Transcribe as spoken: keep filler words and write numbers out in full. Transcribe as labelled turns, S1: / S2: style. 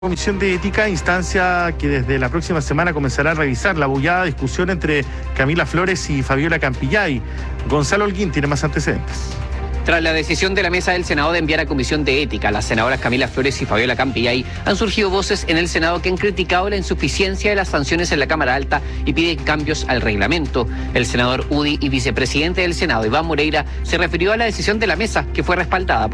S1: Comisión de Ética, instancia que desde la próxima semana comenzará a revisar la bullada discusión entre Camila Flores y Fabiola Campillay. Gonzalo Holguín tiene más antecedentes.
S2: Tras la decisión de la mesa del Senado de enviar a Comisión de Ética a las senadoras Camila Flores y Fabiola Campillay, han surgido voces en el Senado que han criticado la insuficiencia de las sanciones en la Cámara Alta y piden cambios al reglamento. El senador U D I y vicepresidente del Senado, Iván Moreira, se refirió a la decisión de la mesa, que fue respaldada por